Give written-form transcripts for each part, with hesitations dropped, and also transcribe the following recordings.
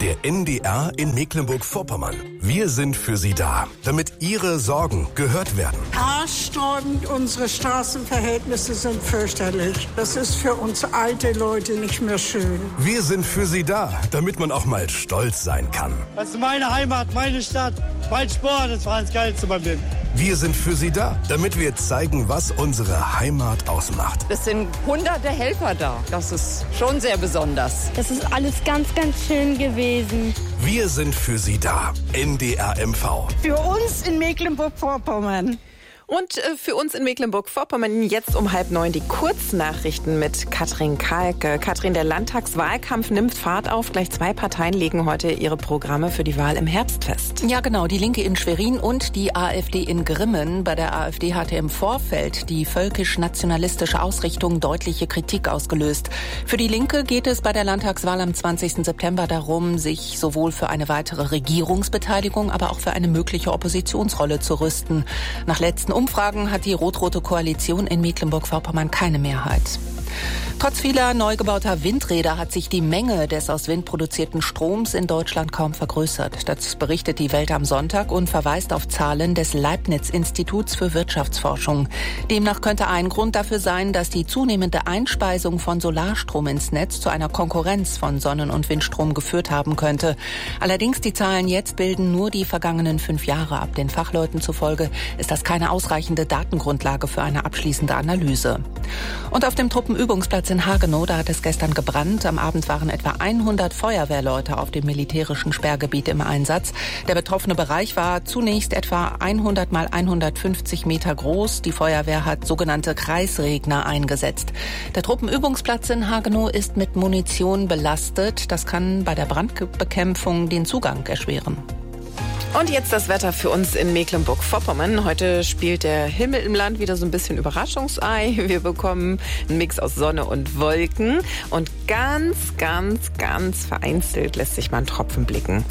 Der NDR in Mecklenburg-Vorpommern. Wir sind für Sie da, damit Ihre Sorgen gehört werden. Haarsträubend, unsere Straßenverhältnisse sind fürchterlich. Das ist für uns alte Leute nicht mehr schön. Wir sind für Sie da, damit man auch mal stolz sein kann. Das ist meine Heimat, meine Stadt, mein Sport, das war das Geilste beim Leben. Wir sind für Sie da, damit wir zeigen, was unsere Heimat ausmacht. Es sind hunderte Helfer da. Das ist schon sehr besonders. Das ist alles ganz, ganz schön gewesen. Wir sind für Sie da. NDR MV. Für uns in Mecklenburg-Vorpommern. Und für uns in Mecklenburg-Vorpommern jetzt um 8:30 die Kurznachrichten mit Katrin Kalke. Katrin, der Landtagswahlkampf nimmt Fahrt auf. Gleich 2 Parteien legen heute ihre Programme für die Wahl im Herbst fest. Ja, genau. Die Linke in Schwerin und die AfD in Grimmen. Bei der AfD hatte im Vorfeld die völkisch-nationalistische Ausrichtung deutliche Kritik ausgelöst. Für die Linke geht es bei der Landtagswahl am 20. September darum, sich sowohl für eine weitere Regierungsbeteiligung, aber auch für eine mögliche Oppositionsrolle zu rüsten. Nach letzten Umfragen hat die rot-rote Koalition in Mecklenburg-Vorpommern keine Mehrheit. Trotz vieler neu gebauter Windräder hat sich die Menge des aus Wind produzierten Stroms in Deutschland kaum vergrößert. Das berichtet die Welt am Sonntag und verweist auf Zahlen des Leibniz-Instituts für Wirtschaftsforschung. Demnach könnte ein Grund dafür sein, dass die zunehmende Einspeisung von Solarstrom ins Netz zu einer Konkurrenz von Sonnen- und Windstrom geführt haben könnte. Allerdings die Zahlen jetzt bilden nur die vergangenen 5 Jahre ab. Den Fachleuten zufolge ist das keine ausreichende Datengrundlage für eine abschließende Analyse. Und auf dem Truppenübungsplatz in Hagenow, da hat es gestern gebrannt. Am Abend waren etwa 100 Feuerwehrleute auf dem militärischen Sperrgebiet im Einsatz. Der betroffene Bereich war zunächst etwa 100 mal 150 Meter groß. Die Feuerwehr hat sogenannte Kreisregner eingesetzt. Der Truppenübungsplatz in Hagenow ist mit Munition belastet. Das kann bei der Brandbekämpfung den Zugang erschweren. Und jetzt das Wetter für uns in Mecklenburg-Vorpommern. Heute spielt der Himmel im Land wieder so ein bisschen Überraschungsei. Wir bekommen einen Mix aus Sonne und Wolken. Und ganz vereinzelt lässt sich mal ein Tropfen blicken.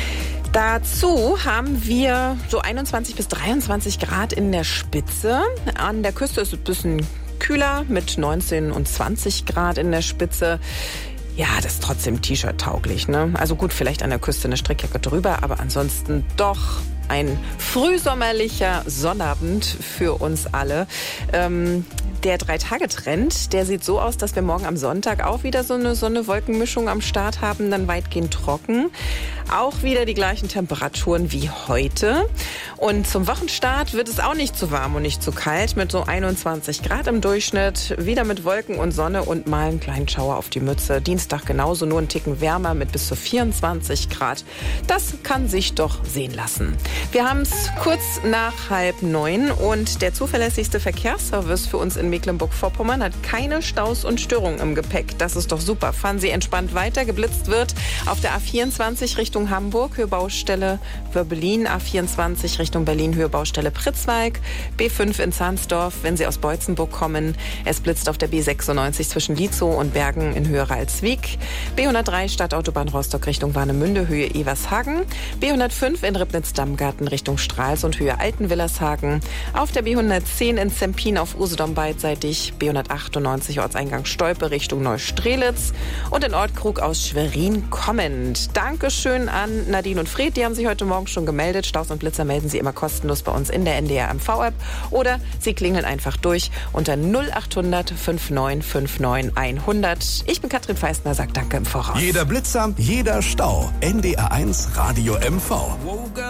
Dazu haben wir so 21 bis 23 Grad in der Spitze. An der Küste ist es ein bisschen kühler mit 19 und 20 Grad in der Spitze. Ja, das ist trotzdem T-Shirt-tauglich, ne? Also gut, vielleicht an der Küste eine Strickjacke drüber, aber ansonsten doch ein frühsommerlicher Sonnabend für uns alle. Der 3-Tage-Trend, der sieht so aus, dass wir morgen am Sonntag auch wieder so eine Sonne-Wolken-Mischung am Start haben, dann weitgehend trocken. Auch wieder die gleichen Temperaturen wie heute. Und zum Wochenstart wird es auch nicht zu warm und nicht zu kalt, mit so 21 Grad im Durchschnitt. Wieder mit Wolken und Sonne und mal einen kleinen Schauer auf die Mütze. Dienstag genauso, nur einen Ticken wärmer mit bis zu 24 Grad. Das kann sich doch sehen lassen. Wir haben es kurz nach 8:30 und der zuverlässigste Verkehrsservice für uns in Mecklenburg-Vorpommern hat keine Staus und Störungen im Gepäck. Das ist doch super. Fahren Sie entspannt weiter. Geblitzt wird auf der A24 Richtung Hamburg, Höhebaustelle Wörbelin, A24 Richtung Berlin, Höhebaustelle Pritzwalk, B5 in Zahnsdorf, wenn Sie aus Beutzenburg kommen. Es blitzt auf der B96 zwischen Lietzow und Bergen in Höhe Ralswiek, B103 Stadtautobahn Rostock Richtung Warnemünde, Höhe Evershagen, B105 in Ribnitz-Dammgarten Richtung Stralsund, Höhe Altenwillershagen, auf der B110 in Zempin auf Usedom beidseitig, B198 Ortseingang Stolpe Richtung Neustrelitz und in Ortkrug aus Schwerin kommend. Dankeschön an Nadine und Fred, die haben sich heute Morgen schon gemeldet. Staus und Blitzer melden Sie immer kostenlos bei uns in der NDR MV-App oder Sie klingeln einfach durch unter 0800 5959 100. Ich bin Katrin Feistner, sag danke im Voraus. Jeder Blitzer, jeder Stau. NDR 1 Radio MV.